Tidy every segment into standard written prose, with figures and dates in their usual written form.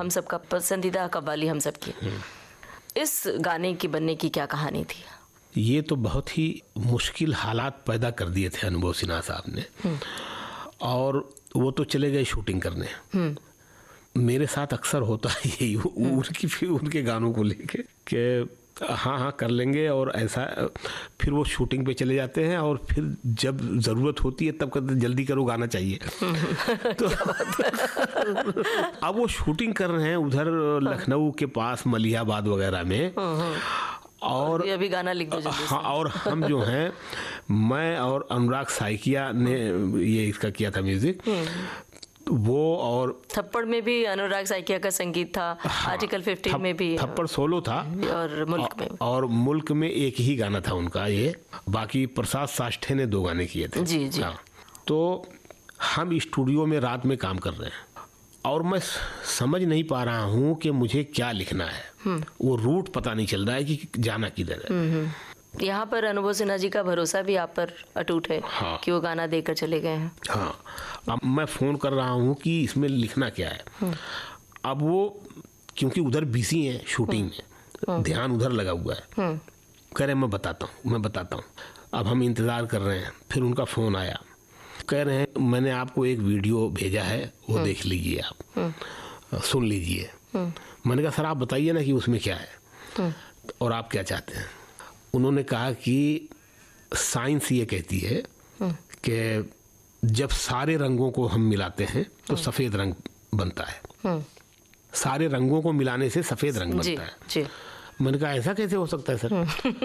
हम सबका पसंदीदा कव्वाली हम सब की। इस गाने की बनने की क्या कहानी थी? ये तो बहुत ही मुश्किल हालात पैदा कर दिए थे अनुभव सिन्हा साहब ने, और वो तो चले गए शूटिंग करने। मेरे साथ अक्सर होता है यही, उनकी फिर उनके गानों को लेके कि हाँ कर लेंगे, और ऐसा फिर वो शूटिंग पे चले जाते हैं, और फिर जब ज़रूरत होती है तब कहते जल्दी करो, गाना चाहिए। तो अब वो शूटिंग कर रहे हैं उधर लखनऊ के पास मलिहाबाद वगैरह में, और अभी गाना लिख दो जल्दी से। हाँ, और हम जो हैं, मैं और अनुराग साइकिया ने ये इसका किया था म्यूजिक, वो, और थप्पड़ में भी अनुराग साइकिया का संगीत था। हाँ, आर्टिकल 15 में भी थप्पड़ सोलो था, और मुल्क में, और मुल्क में एक ही गाना था उनका ये, बाकी प्रसाद साष्ठे ने 2 गाने किए थे। जी जी। हाँ, तो हम स्टूडियो में रात में काम कर रहे हैं, और मैं समझ नहीं पा रहा हूँ कि मुझे क्या लिखना है। वो रूट पता नहीं चल रहा है कि जाना किधर है। यहाँ पर अनुभव सिन्हा जी का भरोसा भी आप पर अटूट है। हाँ। कि वो गाना देकर चले गए हैं। हाँ, अब मैं फ़ोन कर रहा हूँ कि इसमें लिखना क्या है। अब वो क्योंकि उधर बिजी हैं शूटिंग में, ध्यान उधर लगा हुआ है। कह रहे मैं बताता हूँ। अब हम इंतज़ार कर रहे हैं, फिर उनका फ़ोन आया, कह रहे हैं मैंने आपको एक वीडियो भेजा है, वो देख लीजिए, आप सुन लीजिए। मैंने कहा सर आप बताइए ना कि उसमें क्या है और आप क्या चाहते हैं। उन्होंने कहा कि साइंस ये कहती है कि जब सारे रंगों को हम मिलाते हैं तो सफ़ेद रंग बनता है। सारे रंगों को मिलाने से सफ़ेद रंग बनता है। जी। मैंने कहा ऐसा कैसे हो सकता है सर?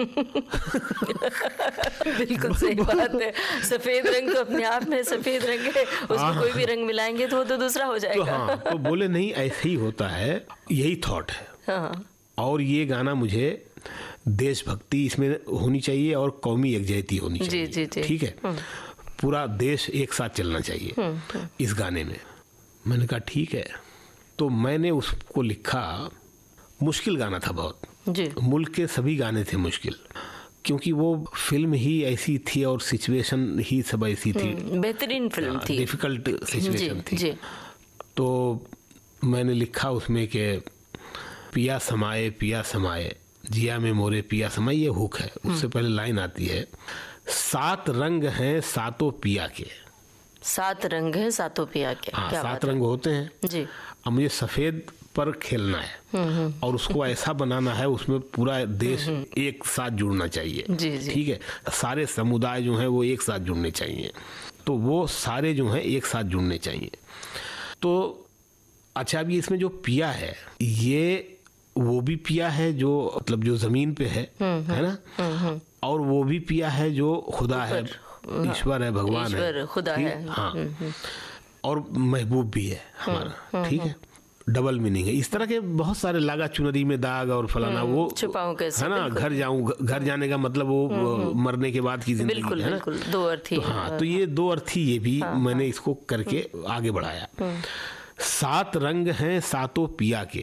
बिल्कुल सही बात है। सफेद रंग तो अपने आप में सफेद रंग है, उसमें कोई भी रंग मिलाएंगे तो वो तो दूसरा हो जाएगा। तो हाँ, तो बोले नहीं ऐसे ही होता है, यही थॉट है। हाँ। और ये गाना मुझे देशभक्ति इसमें होनी चाहिए और कौमी यकजहती होनी चाहिए। जी, जी, जी। ठीक है, पूरा देश एक साथ चलना चाहिए इस गाने में। मैंने कहा ठीक है, तो मैंने उसको लिखा। मुश्किल गाना था बहुत जी। मुल्क के सभी गाने थे मुश्किल, क्योंकि वो फिल्म ही ऐसी थी और सिचुएशन ही सब ऐसी थी। बेहतरीन फिल्म थी, डिफिकल्ट सिचुएशन थी जी। तो मैंने लिखा उसमें कि पिया समाए जिया में मोरे पिया समाए, ये हुक है। उससे पहले लाइन आती है 7 रंग हैं सातों पिया के। 7 रंग हैं सातों पिया के। हाँ, 7 रंग होते हैं जी। अब मुझे सफेद पर खेलना है और उसको ऐसा बनाना है, उसमें पूरा देश एक साथ जुड़ना चाहिए। ठीक है, सारे समुदाय जो हैं वो एक साथ जुड़ने चाहिए, तो वो सारे जो हैं एक साथ जुड़ने चाहिए। तो अच्छा, अभी इसमें जो पिया है ये वो भी पिया है जो मतलब जो जमीन पे है ना, और वो भी पिया है जो खुदा है, ईश्वर है, भगवान है, खुदा है। हाँ, और महबूब भी है हमारा। ठीक है, डबल मीनिंग है। इस तरह के बहुत सारे लागा चुनरी में दाग और फलाना, वो छुपाऊं कैसे, है ना, घर जाने का मतलब वो मरने के बाद की जिंदगी, बिल्कुल, है ना। बिल्कुल 2 अर्थ ही। तो हाँ, तो ये 2 अर्थ ही, ये भी मैंने इसको करके आगे बढ़ाया। 7 रंग हैं सातों पिया के,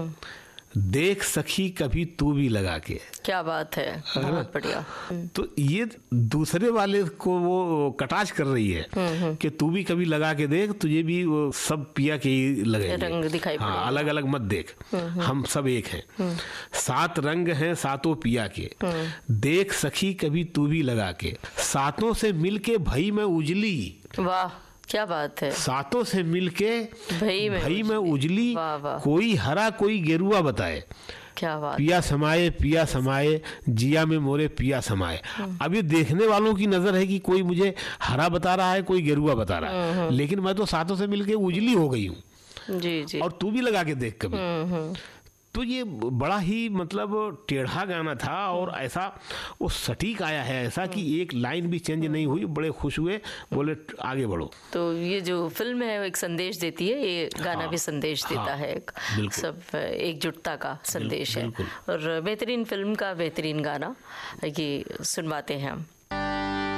देख सखी कभी तू भी लगा के। क्या बात है, बहुत बढ़िया। तो ये दूसरे वाले को वो कटाक्ष कर रही है कि तू भी कभी लगा के देख, तुझे भी वो सब पिया के ही लगेंगे, रंग दिखाई पड़ेंगे। हाँ, अलग अलग मत देख, हम सब एक हैं। 7 रंग हैं सातों पिया के, देख सखी कभी तू भी लगा के, सातों से मिलके भई में उजली। वाह, क्या बात है। सातों से मिलके भई में उजली, कोई हरा कोई गेरुआ बताए। क्या बात। पिया समाए जिया में मोरे पिया समाए। अब ये देखने वालों की नजर है कि कोई मुझे हरा बता रहा है, कोई गेरुआ बता रहा है, लेकिन मैं तो सातों से मिलके उजली हो गई हूँ जी जी, और तू भी लगा के देख कभी। तो ये बड़ा ही मतलब टेढ़ा गाना था, और ऐसा वो सटीक आया है, ऐसा कि एक लाइन भी चेंज नहीं हुई। बड़े खुश हुए, बोले आगे बढ़ो। तो ये जो फिल्म है वो एक संदेश देती है, ये गाना भी संदेश देता है, एक सब एकजुटता का संदेश है, और बेहतरीन फिल्म का बेहतरीन गाना ये सुनवाते हैं हम।